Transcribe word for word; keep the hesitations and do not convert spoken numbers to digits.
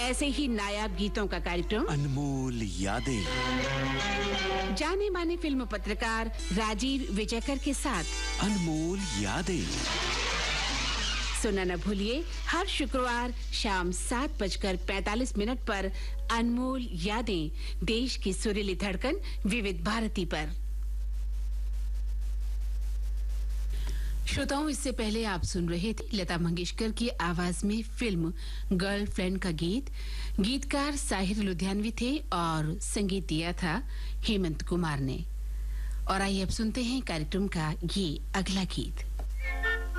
ऐसे ही नायाब गीतों का कार्यक्रम अनमोल यादें, जाने माने फिल्म पत्रकार राजीव विजयकर के साथ अनमोल यादें सुनना न भूलिए हर शुक्रवार शाम सात बजकर पैंतालीस मिनट पर अनमोल यादें, देश की सुरीली धड़कन विविध भारती पर। श्रोताओं, इससे पहले आप सुन रहे थे लता मंगेशकर की आवाज में फिल्म गर्लफ्रेंड का गीत। गीतकार साहिर लुधियानवी थे और संगीत दिया था हेमंत कुमार ने। और आइए अब सुनते हैं कार्यक्रम का ये अगला गीत।